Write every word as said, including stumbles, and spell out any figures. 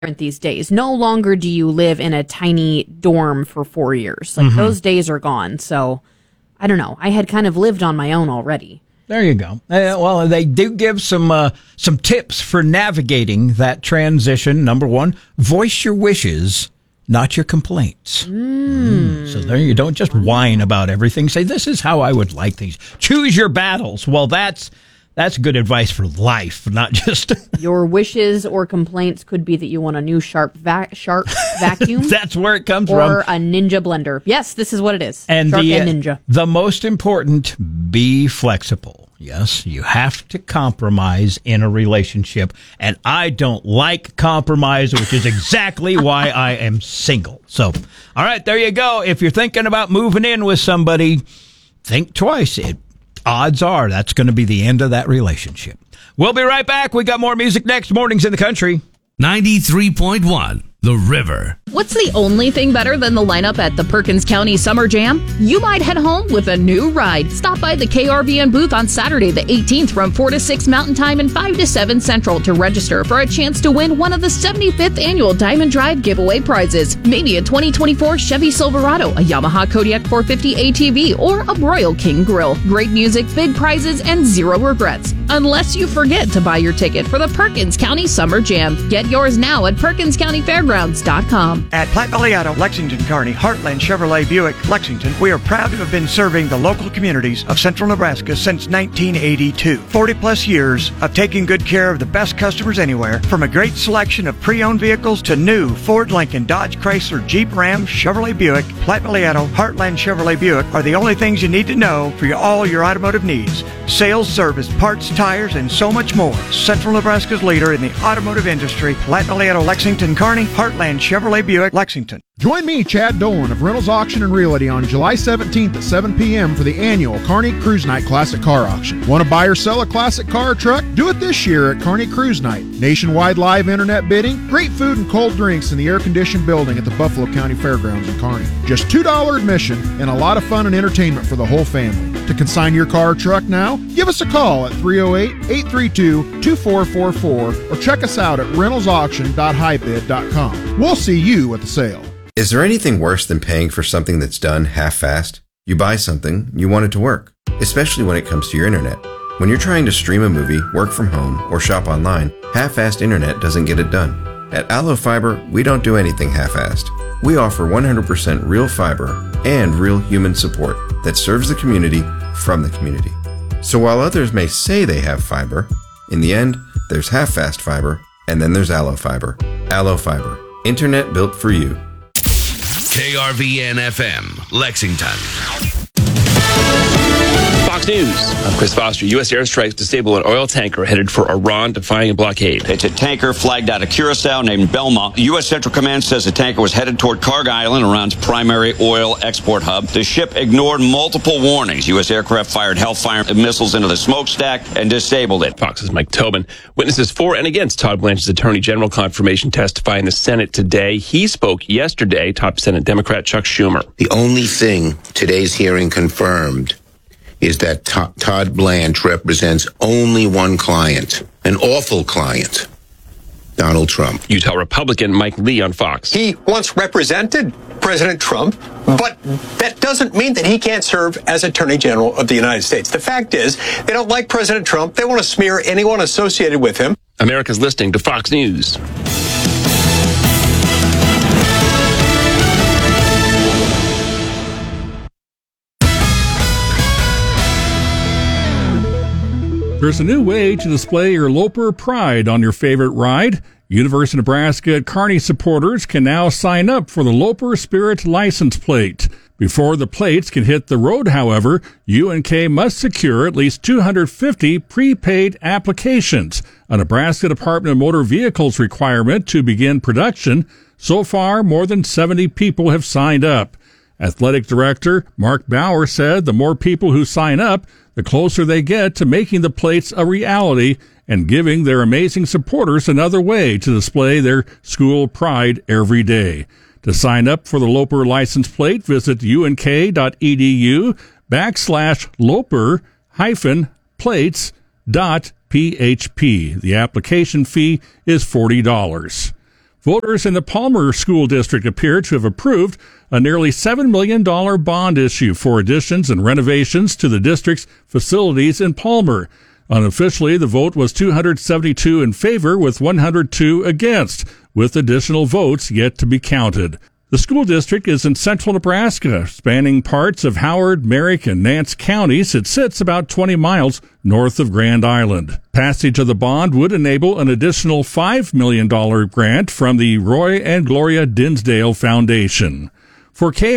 these days. No longer do you live in a tiny dorm for four years. Like, mm-hmm. those days are gone. So, I don't know. I had kind of lived on my own already. There you go. Uh, well, they do give some uh, some tips for navigating that transition. Number one, voice your wishes, not your complaints. Mm. So there you don't just whine about everything. Say, this is how I would like things. Choose your battles. Well, that's that's good advice for life, not just... Your wishes or complaints could be that you want a new sharp va- sharp vacuum. That's where it comes or from. Or a Ninja blender. Yes, this is what it is. And Sharp the, and Ninja. The most important, be flexible. Yes, you have to compromise in a relationship, and I don't like compromise, which is exactly why I am single. So, all right, there you go. If you're thinking about moving in with somebody, think twice. It, odds are that's going to be the end of that relationship. We'll be right back. We got more music next. Mornings in the Country. ninety-three point one, The River. What's the only thing better than the lineup at the Perkins County Summer Jam? You might head home with a new ride. Stop by the K R V N booth on Saturday the eighteenth from four to six Mountain Time and five to seven Central to register for a chance to win one of the seventy-fifth annual Diamond Drive giveaway prizes. Maybe a twenty twenty-four Chevy Silverado, a Yamaha Kodiak four fifty A T V, or a Royal King Grill. Great music, big prizes, and zero regrets. Unless you forget to buy your ticket for the Perkins County Summer Jam. Get yours now at Perkins County Fairgrounds dot com. At Platte Valley Auto, Lexington, Kearney, Heartland Chevrolet Buick, Lexington, we are proud to have been serving the local communities of central Nebraska since nineteen eighty-two. forty plus years of taking good care of the best customers anywhere, from a great selection of pre-owned vehicles to new Ford, Lincoln, Dodge, Chrysler, Jeep, Ram, Chevrolet Buick. Platte Valley Auto, Heartland Chevrolet Buick are the only things you need to know for your, all your automotive needs. Sales, service, parts, tires, and so much more. Central Nebraska's leader in the automotive industry, Platte Valley Auto, Lexington, Kearney, Heartland Chevrolet Buick, Lexington. Join me, Chad Dolan of Reynolds Auction and Realty on July seventeenth at seven p.m. for the annual Kearney Cruise Night Classic Car Auction. Want to buy or sell a classic car or truck? Do it this year at Kearney Cruise Night. Nationwide live internet bidding, great food and cold drinks in the air-conditioned building at the Buffalo County Fairgrounds in Kearney. Just two dollars admission and a lot of fun and entertainment for the whole family. To consign your car or truck now, give us a call at three oh eight, eight three two, two four four four or check us out at reynolds auction dot high bid dot com. We'll see you at the sale. Is there anything worse than paying for something that's done half-assed? You buy something, you want it to work, especially when it comes to your internet. When you're trying to stream a movie, work from home, or shop online, half-assed internet doesn't get it done. At Allo Fiber, we don't do anything half-assed. We offer one hundred percent real fiber and real human support that serves the community from the community. So while others may say they have fiber, in the end, there's half-fast fiber, and then there's Allo Fiber. Allo Fiber. Internet built for you. K R V N F M, Lexington. Fox News. I'm Chris Foster. U S airstrikes disable an oil tanker headed for Iran, defying a blockade. It's a tanker flagged out of Curacao named Belmont. U S Central Command says the tanker was headed toward Karg Island, Iran's primary oil export hub. The ship ignored multiple warnings. U S aircraft fired Hellfire missiles into the smokestack and disabled it. Fox's Mike Tobin. Witnesses for and against Todd Blanche's Attorney General confirmation testify in the Senate today. He spoke yesterday, top Senate Democrat Chuck Schumer. The only thing today's hearing confirmed is that Todd Blanche represents only one client, an awful client, Donald Trump. Utah Republican Mike Lee on Fox. He once represented President Trump, but that doesn't mean that he can't serve as Attorney General of the United States. The fact is, they don't like President Trump. They want to smear anyone associated with him. America's listening to Fox News. There's a new way to display your Loper pride on your favorite ride. University of Nebraska at Kearney supporters can now sign up for the Loper Spirit license plate. Before the plates can hit the road, however, U N K must secure at least two hundred fifty prepaid applications, a Nebraska Department of Motor Vehicles requirement to begin production. So far, more than seventy people have signed up. Athletic Director Mark Bauer said the more people who sign up, the closer they get to making the plates a reality and giving their amazing supporters another way to display their school pride every day. To sign up for the Loper license plate, visit unk.edu backslash Loper hyphen plates dot php. The application fee is forty dollars. Voters in the Palmer School District appear to have approved a nearly seven million dollars bond issue for additions and renovations to the district's facilities in Palmer. Unofficially, the vote was two hundred seventy-two in favor with one hundred two against, with additional votes yet to be counted. The school district is in central Nebraska, spanning parts of Howard, Merrick, and Nance counties. It sits about twenty miles north of Grand Island. Passage of the bond would enable an additional five million dollars grant from the Roy and Gloria Dinsdale Foundation. For K